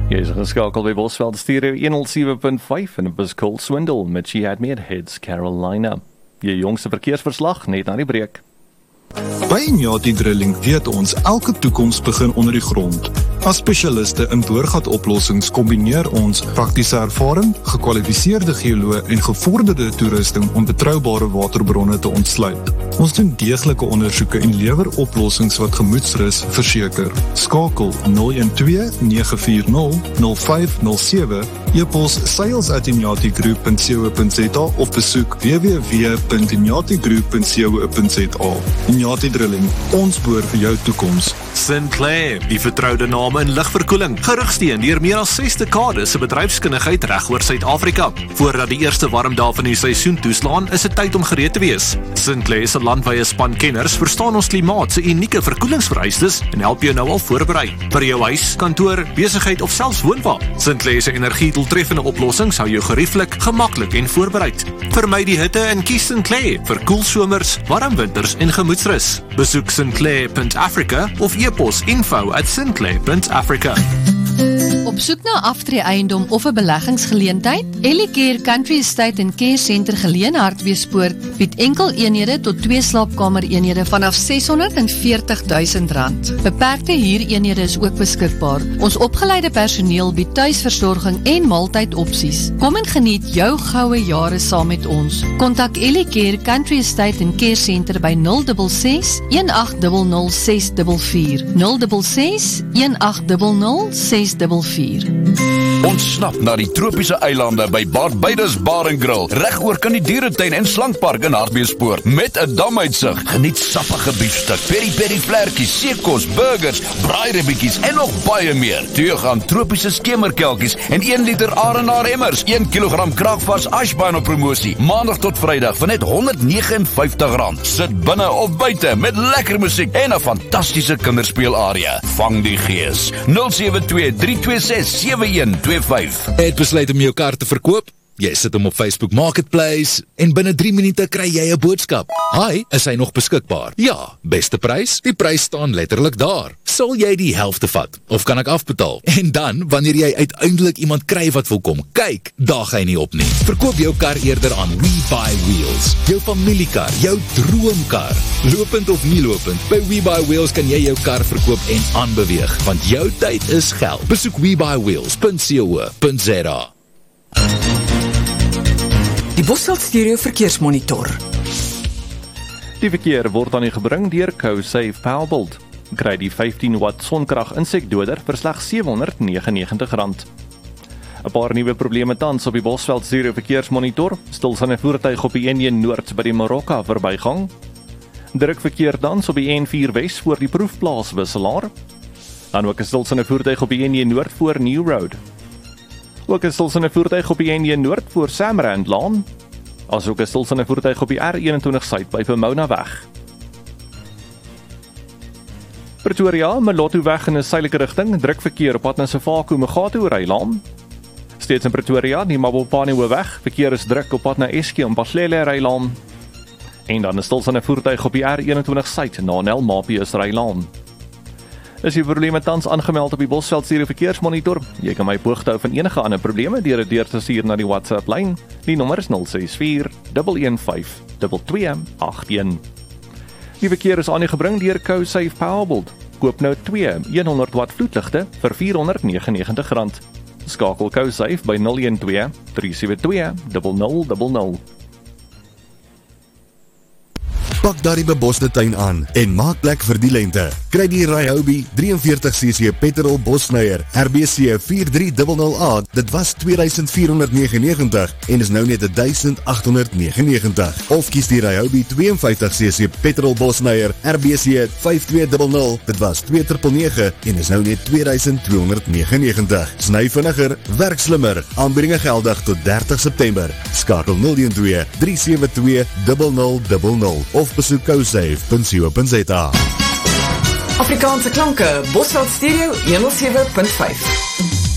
Jy is geskakel by Bosveld Stereo 107.5 en op is Cole Swindle met She Had Me at Heads Carolina. Jy jongste verkeersverslag net na die breek. By Inyati Drilling weet ons elke toekoms begin onder die grond. As spesialiste in boorgatoplossings kombineer ons praktiese ervaring, gekwalifiseerde geoloë en gevorderde toerusting om betroubare waterbronne te ontsluit. Ons doen deeglike ondersoeke en lewer oplossings wat gemoedsrus verseker. Skakel 012-940-0507, e-pos sales@inyatigroup.co.za of besoek www.inyatigroup.co.za. Inyati Drilling, ons boor vir jou toekoms. Sinclair, die vertroude naam in ligverkoeling, gerugsteen deur meer as 6 dekades se bedryfskundigheid reg oor Suid-Afrika. Voordat die eerste warm dae van die seisoen toeslaan, is dit tyd om gereed te wees. Sinclair se landwyse span kenners verstaan ons klimaat se unieke verkoelingsvereistes en help jou nou al voorberei vir jou huis, kantoor, besigheid of selfs woonwa. Sinclair se energiedoeltreffende oplossings hou jou gerieflik, gemaklik en voorbereid. Vermy die hitte en kies Sinclair vir koel somers, warm winters en gemoedsrus. Besoek sinclair.africa of e-pos info@sinclair.africa. Op soek na aftreeeiendom of 'n beleggingsgeleentheid? Ellicare Country Estate en Care Center geleë in Hartbeespoort bied enkel eenhede tot 2 slaapkamereenhede vanaf R640.000. Beperkte huureenhede is ook beskikbaar. Ons opgeleide personeel bied tuisversorging en maaltydopsies. Kom en geniet jou goue jare saam met ons. Kontak Ellicare Country Estate en Care Center by 066 1800 644 066 1800 644. Ontsnap na die tropiese eilande by Barbados Bar & Grill, reg oor kan die dieretuin en slankpark in Hartbeespoort, met 'n damuitsig. Geniet sappige biefstuk, peri-peri vlerkies, seekos, burgers, braairibbietjies en nog baie meer. Teug aan tropiese skemerkelkies en 1 liter Arenaar emmers, 1 kilogram kraakvars ashbaan op promosie, maandag tot vrydag vir net R159. Sit binne of buite met lekker musiek en 'n fantastiese kinderspeelarea. Vang die gees. 072-326-7125. Het besluit om jou kar te verkoop? Jy sit hom op Facebook Marketplace en binne 3 minute kry jy 'n boodskap. Hi, is hy nog beskikbaar? Ja, beste prys? Die prys staan letterlik daar. Sal jy die helfte vat? Of kan ek afbetaal? En dan, wanneer jy uiteindelik iemand kry wat wil kom kyk, daag hy nie op nie. Verkoop jou kar eerder aan We Buy Wheels. Jou familiekar, jou droomkar. Lopend of nie lopend, by We Buy Wheels kan jy jou kar verkoop en aanbeweeg, want jou tyd is geld. Besoek webuyWheels.co.za. Die Bosveld Stereo Verkeersmonitor. Die verkeer word aan u gebring deur CoSafe Powerbolt. Kry die 15 watt sonkrag insekdoder vir slegs R799. 'n Paar nuwe probleme tans op die Bosveld Stereo Verkeersmonitor. Stilstaande voertuig op die N1 Noord by die Marokka verbygang. Druk verkeer tans op die N4 Wes voor die proefplaaswisselaar. Dan ook 'n stilstaande voertuig op die N1 Noord voor New Road. Ook 'n stilstaande voertuig op die N1 Noord voor Samrand Laan. Asook 'n stilstaande voertuig op die R21 Suid by Pomona weg. Pretoria, Malotto weg in 'n suidelike rigting, druk verkeer op pad na Sefako Megato Rylaan. Steeds in Pretoria, die Mabopane weg, verkeer is druk op pad na Eske en Baslele Rylaan. En dan 'n stilstaande voertuig op die R21 Suid na Nelmapius Rylaan. Is die probleme tans aangemeld op die Bosveld Stereo Verkeersmonitor? Jy kan my op hoogte hou van enige ander probleme deur dit deur te stuur na die WhatsApp lyn. Die nommer is 064 115 2281. Die verkeer is aan u gebring deur CoSafe Powerbolt. Koop nou 2 100 watt vloedligte vir R499. Skakel CoSafe by 012 372 0000. Pak daardie beboste tuin aan en maak plek vir die lente. Kry die Ryobi 43cc petrol bossnyer RBC 4300A. Dit was R2499 en is nou net R1899. Of kies die Ryobi 52cc petrol bossnyer RBC 5200. Dit was R2999 en is nou net R2299. Sny vinniger, werk slimmer. Aanbiedinge geldig tot 30 September. Skakel 012 372 0000 of besoek CoSafe.co.za. Afrikaanse klanke, Bosveld Stereo 107.5.